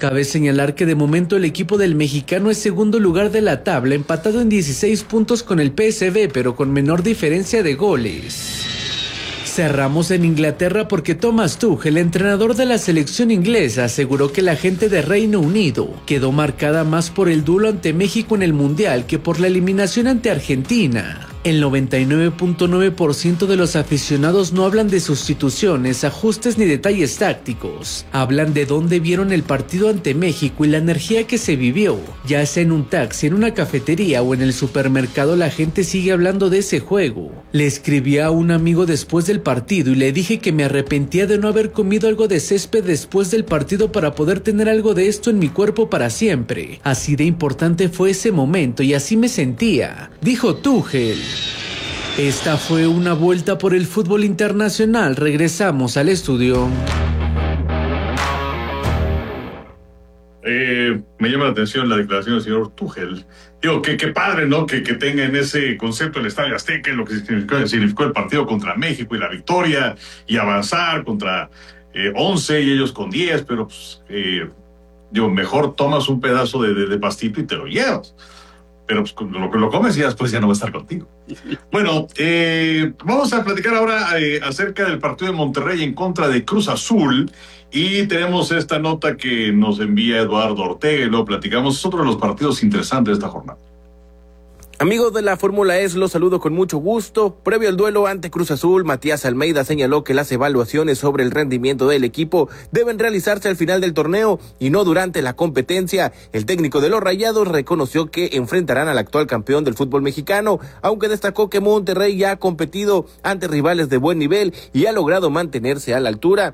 Cabe señalar que de momento el equipo del mexicano es segundo lugar de la tabla, empatado en 16 puntos con el PSV, pero con menor diferencia de goles. Cerramos en Inglaterra porque Thomas Tuchel, el entrenador de la selección inglesa, aseguró que la gente de Reino Unido quedó marcada más por el duelo ante México en el Mundial que por la eliminación ante Argentina. El 99.9% de los aficionados no hablan de sustituciones, ajustes ni detalles tácticos. Hablan de dónde vieron el partido ante México y la energía que se vivió. Ya sea en un taxi, en una cafetería o en el supermercado, la gente sigue hablando de ese juego. Le escribí a un amigo después del partido y le dije que me arrepentía de no haber comido algo de césped después del partido para poder tener algo de esto en mi cuerpo para siempre. Así de importante fue ese momento y así me sentía, dijo Tuchel. Esta fue una vuelta por el fútbol internacional. Regresamos al estudio. Me llama la atención la declaración del señor Tuchel. Digo, que padre, ¿no? Que tenga en ese concepto el Estadio Azteca, en lo que significó el partido contra México y la victoria, y avanzar contra 11 y ellos con 10, pero pues, mejor tomas un pedazo de pastito y te lo llevas. Pero pues lo comes y después ya no va a estar contigo. Bueno, vamos a platicar ahora acerca del partido de Monterrey en contra de Cruz Azul. Y tenemos esta nota que nos envía Eduardo Ortega y luego platicamos. Es otro de los partidos interesantes de esta jornada. Amigos de la Fórmula E, los saludo con mucho gusto. Previo al duelo ante Cruz Azul, Matías Almeida señaló que las evaluaciones sobre el rendimiento del equipo deben realizarse al final del torneo y no durante la competencia. El técnico de los Rayados reconoció que enfrentarán al actual campeón del fútbol mexicano, aunque destacó que Monterrey ya ha competido ante rivales de buen nivel y ha logrado mantenerse a la altura.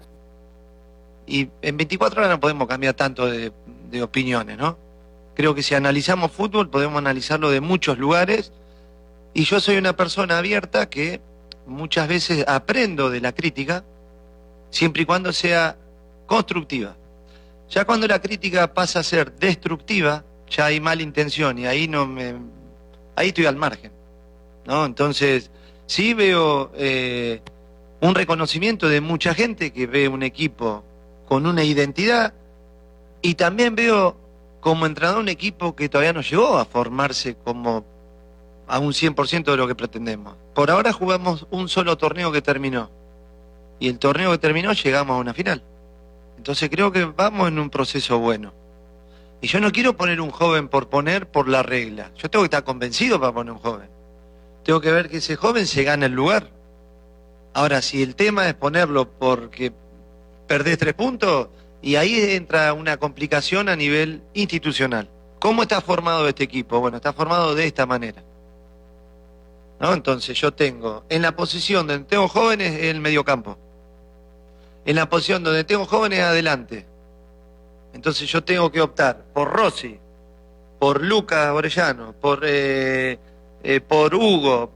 Y en 24 horas no podemos cambiar tanto de opiniones, ¿no? Creo que si analizamos fútbol podemos analizarlo de muchos lugares y yo soy una persona abierta que muchas veces aprendo de la crítica siempre y cuando sea constructiva. Ya cuando la crítica pasa a ser destructiva, ya hay mala intención y ahí estoy al margen, ¿no? Entonces sí veo un reconocimiento de mucha gente que ve un equipo con una identidad y también veo como entrenador un equipo que todavía no llegó a formarse como a un 100% de lo que pretendemos. Por ahora jugamos un solo torneo que terminó. Y el torneo que terminó llegamos a una final. Entonces creo que vamos en un proceso bueno. Y yo no quiero poner un joven por poner por la regla. Yo tengo que estar convencido para poner un joven. Tengo que ver que ese joven se gane el lugar. Ahora, si el tema es ponerlo porque perdés 3 puntos... Y ahí entra una complicación a nivel institucional. ¿Cómo está formado este equipo? Bueno, está formado de esta manera, ¿no? Entonces yo tengo, en la posición donde tengo jóvenes, el mediocampo. En la posición donde tengo jóvenes, adelante. Entonces yo tengo que optar por Rossi, por Lucas Orellano, por Hugo,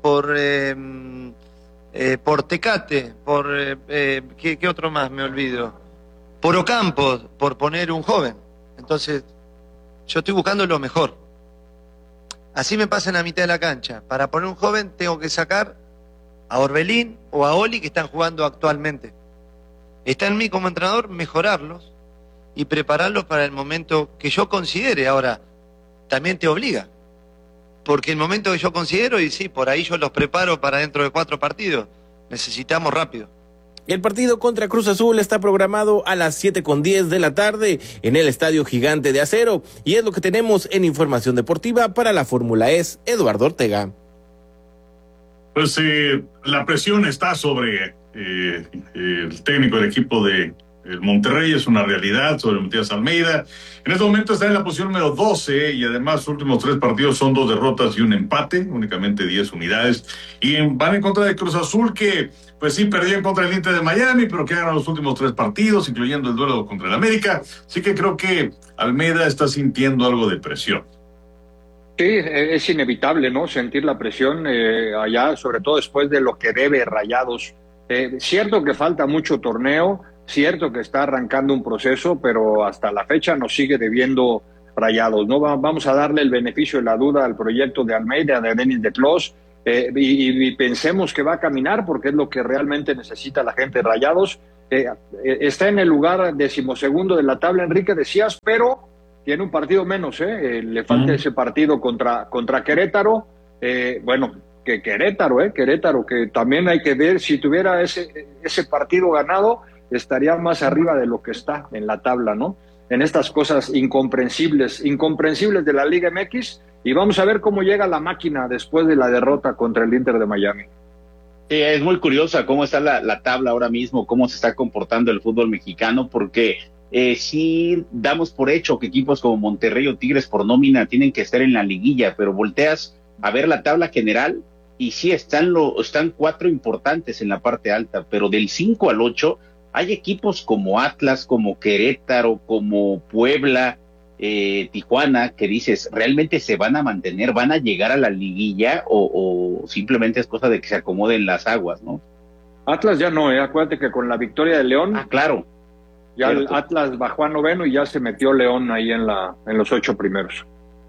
por Tecate, ¿qué otro más me olvido? Por Ocampo, por poner un joven. Entonces, yo estoy buscando lo mejor. Así me pasa en la mitad de la cancha. Para poner un joven tengo que sacar a Orbelín o a Oli que están jugando actualmente. Está en mí como entrenador mejorarlos y prepararlos para el momento que yo considere. Ahora, también te obliga. Porque el momento que yo considero, y sí, por ahí yo los preparo para dentro de 4 partidos. Necesitamos rápido. El partido contra Cruz Azul está programado a las 7:10 de la tarde en el Estadio Gigante de Acero y es lo que tenemos en información deportiva para la Fórmula E. Eduardo Ortega. Pues la presión está sobre el técnico del equipo de el Monterrey, es una realidad, sobre Matías Almeida. En este momento está en la posición número 12 y además sus últimos 3 partidos son 2 derrotas y un empate, únicamente 10 unidades. Y van en contra de Cruz Azul, que pues sí perdió en contra del Inter de Miami, pero que ganan los últimos 3 partidos, incluyendo el duelo contra el América. Así que creo que Almeida está sintiendo algo de presión. Sí, es inevitable, ¿no? Sentir la presión allá, sobre todo después de lo que debe Rayados. Cierto que falta mucho torneo, cierto que está arrancando un proceso, pero hasta la fecha nos sigue debiendo Rayados, ¿no? Vamos a darle el beneficio de la duda al proyecto de Almeida, de Denis de Clos, y pensemos que va a caminar porque es lo que realmente necesita la gente de Rayados, Está en el lugar 12º de la tabla, Enrique, decías, pero tiene un partido menos, le falta ese partido contra Querétaro. Bueno, que Querétaro, que también hay que ver, si tuviera ese partido ganado, estaría más arriba de lo que está en la tabla, ¿no? En estas cosas incomprensibles de la Liga MX, y vamos a ver cómo llega la máquina después de la derrota contra el Inter de Miami. Sí, es muy curiosa cómo está la tabla ahora mismo, cómo se está comportando el fútbol mexicano, porque sí damos por hecho que equipos como Monterrey o Tigres por nómina tienen que estar en la liguilla, pero volteas a ver la tabla general y sí están 4 importantes en la parte alta, pero del 5 al 8 hay equipos como Atlas, como Querétaro, como Puebla, Tijuana, que dices, ¿realmente se van a mantener, van a llegar a la liguilla o simplemente es cosa de que se acomoden las aguas, ¿no? Atlas ya no, acuérdate que con la victoria de León, claro, ya el Atlas bajó a 9º y ya se metió León ahí en los 8 primeros.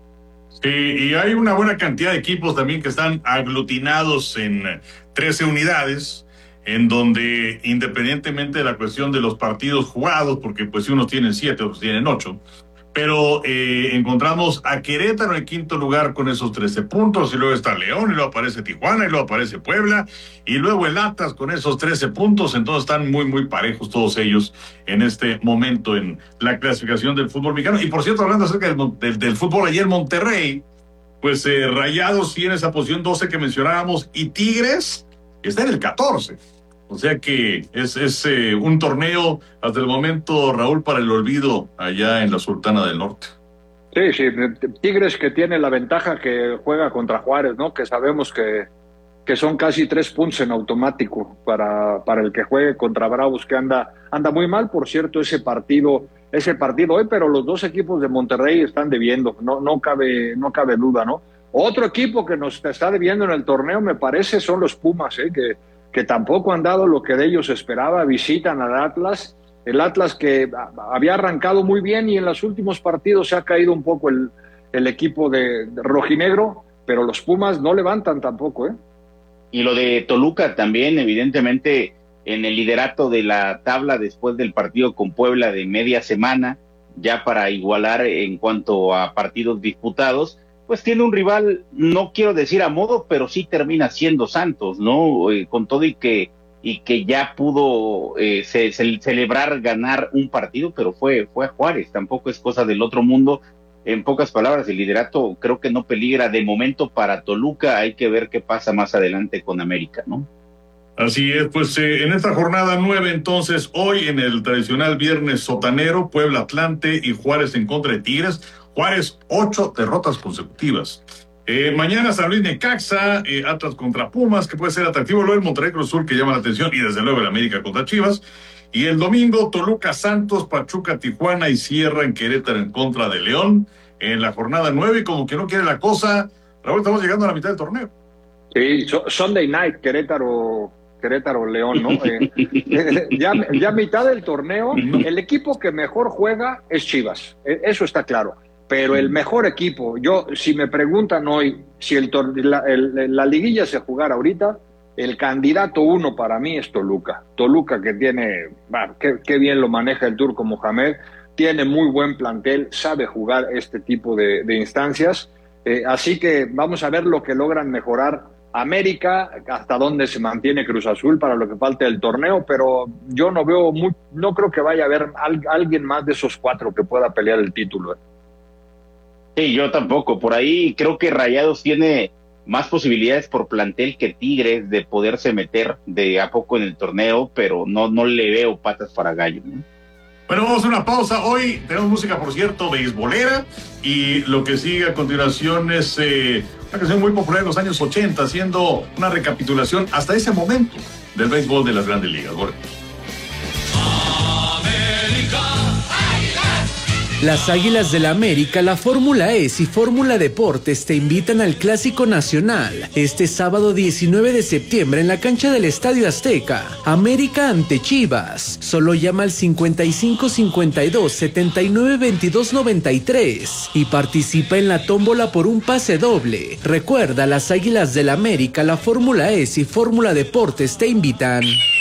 Sí, y hay una buena cantidad de equipos también que están aglutinados en 13 unidades, en donde independientemente de la cuestión de los partidos jugados, porque pues si unos tienen 7, otros tienen 8, pero encontramos a Querétaro en 5º lugar con esos 13 puntos, y luego está León, y luego aparece Tijuana, y luego aparece Puebla, y luego el Atlas con esos 13 puntos, entonces están muy, muy parejos todos ellos en este momento en la clasificación del fútbol mexicano. Y por cierto, hablando acerca del fútbol, ayer Monterrey, pues Rayados tiene esa posición 12 que mencionábamos, y Tigres está en el 14. O sea que es un torneo hasta el momento, Raúl, para el olvido allá en la Sultana del Norte. Sí, Tigres que tiene la ventaja que juega contra Juárez, ¿no? Que sabemos que son casi 3 puntos en automático para el que juegue contra Bravos, que anda muy mal, por cierto, ese partido hoy, pero los dos equipos de Monterrey están debiendo, no cabe duda, ¿no? Otro equipo que nos está debiendo en el torneo, me parece, son los Pumas, que tampoco han dado lo que de ellos esperaba. Visitan al Atlas, el Atlas que había arrancado muy bien y en los últimos partidos se ha caído un poco el equipo de rojinegro, pero los Pumas no levantan tampoco, Y lo de Toluca también, evidentemente, en el liderato de la tabla después del partido con Puebla de media semana, ya para igualar en cuanto a partidos disputados, pues tiene un rival, no quiero decir a modo, pero sí termina siendo Santos, ¿no? Con todo y que ya pudo celebrar ganar un partido, pero fue a Juárez, tampoco es cosa del otro mundo. En pocas palabras, el liderato creo que no peligra de momento para Toluca, hay que ver qué pasa más adelante con América, ¿no? Así es, pues en esta jornada 9, entonces, hoy en el tradicional viernes sotanero, Puebla Atlante y Juárez en contra de Tigres. Juárez, 8 derrotas consecutivas. Mañana San Luis Necaxa, Atlas contra Pumas, que puede ser atractivo. Luego el Monterrey Cruz Azul, que llama la atención, y desde luego el América contra Chivas. Y el domingo, Toluca Santos, Pachuca Tijuana y Sierra en Querétaro en contra de León en la jornada 9. Y como que no quiere la cosa, Raúl, estamos llegando a la mitad del torneo. Sí, Sunday Night, Querétaro León, ¿no? Ya mitad del torneo, el equipo que mejor juega es Chivas, eso está claro. Pero el mejor equipo, si me preguntan hoy si la liguilla se jugara ahorita, el candidato 1 para mí es Toluca. Toluca que tiene, qué bien lo maneja el turco Mohamed, tiene muy buen plantel, sabe jugar este tipo de instancias. Así que vamos a ver lo que logran mejorar América, hasta dónde se mantiene Cruz Azul para lo que falta del torneo, pero yo no creo que vaya a haber alguien más de esos 4 que pueda pelear el título. Sí, yo tampoco. Por ahí creo que Rayados tiene más posibilidades por plantel que Tigres de poderse meter de a poco en el torneo, pero no le veo patas para gallo, ¿no? Bueno, vamos a una pausa. Hoy tenemos música, por cierto, beisbolera, y lo que sigue a continuación es una canción muy popular en los años 80, haciendo una recapitulación hasta ese momento del béisbol de las Grandes Ligas. Bueno. Las Águilas del América, la Fórmula E y Fórmula Deportes te invitan al Clásico Nacional este sábado 19 de septiembre en la cancha del Estadio Azteca. América ante Chivas. Solo llama al 5552-792293 y participa en la tómbola por un pase doble. Recuerda, las Águilas del América, la Fórmula E y Fórmula Deportes te invitan.